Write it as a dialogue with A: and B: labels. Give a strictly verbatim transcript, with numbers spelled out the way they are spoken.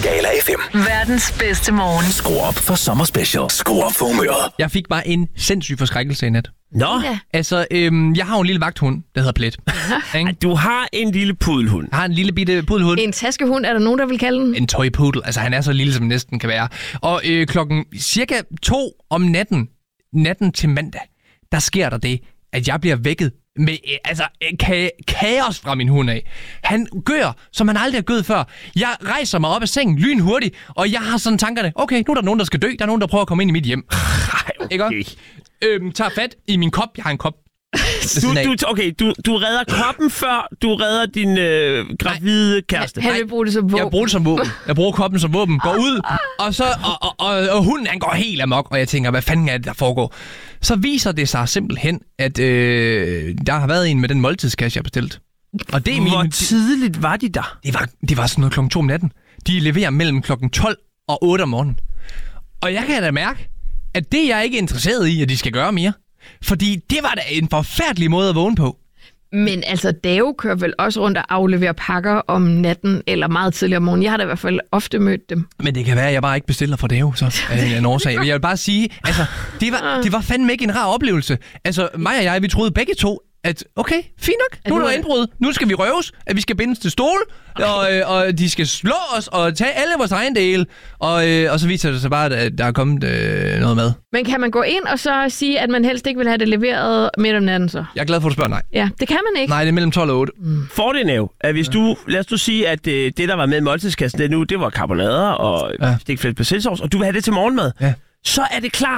A: Skala F M.
B: Verdens bedste morgen.
A: Skru op for sommerspecial. Skru op for humøret.
C: Jeg fik bare en sindssyg forskrækkelse i nat.
D: Nå,
B: Ja.
C: Altså, øhm, jeg har jo en lille vagthund, der hedder Plet. Ikke?
D: du har en lille pudelhund.
C: Jeg har en lille bitte pudelhund.
B: En taskehund, er der nogen, der vil kalde den?
C: En tøjpudel. Altså, han er så lille, som næsten kan være. Og øh, klokken cirka to om natten, natten til mandag, der sker der det, at jeg bliver vækket med øh, altså, øh, ka- kaos fra min hund af. Han gør, som han aldrig har gået før. Jeg rejser mig op af sengen lynhurtigt, og jeg har sådan tankerne, okay, nu er der nogen, der skal dø. Der er nogen, der prøver at komme ind i mit hjem.
D: Ej,
C: Ikke
D: okay.
C: også? Øhm, tager fat i min kop. Jeg har en kop.
D: Du, du, okay, du, du redder koppen før du redder din øh, gravide kæreste.
B: Han vil bruge det som våben.
C: Jeg bruger det som våben. Jeg bruger koppen som våben. Går ud, og så og, og, og, og hunden han går helt amok, og jeg tænker, hvad fanden er det, der foregår? Så viser det sig simpelthen, at øh, der har været en med den måltidskasse, jeg har bestilt. Og det er
D: Hvor
C: min,
D: tidligt var de der?
C: det var, det var sådan noget klokken to om natten. De leverer mellem klokken tolv og otte om morgenen. Og jeg kan da mærke, at det er jeg ikke interesseret i, at de skal gøre mere. Fordi det var da en forfærdelig måde at vågne på.
B: Men altså, Dave kører vel også rundt og afleverer pakker om natten, eller meget tidligere om morgenen. Jeg har da i hvert fald ofte mødt dem.
C: Men det kan være, at jeg bare ikke bestiller for Dave, så af en årsag. Men jeg vil bare sige, altså, det var, det var fandme ikke en rar oplevelse. Altså, mig og jeg, vi troede begge to, at okay, fint nok, nu er der indbrud. Nu skal vi røves, at vi skal bindes til stol, okay. og, øh, og de skal slå os og tage alle vores ejendele. Og, øh, og så viser det sig bare, at der er kommet øh, noget mad.
B: Men kan man gå ind og så sige, at man helst ikke vil have det leveret midt om natten så?
C: Jeg er glad for, at du spørger nej.
B: Ja, det kan man ikke.
C: Nej, det er mellem tolv og otte.
D: Mm. Fordelen er jo, at hvis du, lad os du sige, at øh, det, der var med i måltidskassen det nu, det var karbonader og
C: Ja.
D: stikflæsk persillesovs, og du vil have det til morgenmad,
C: Ja.
D: så er det klart,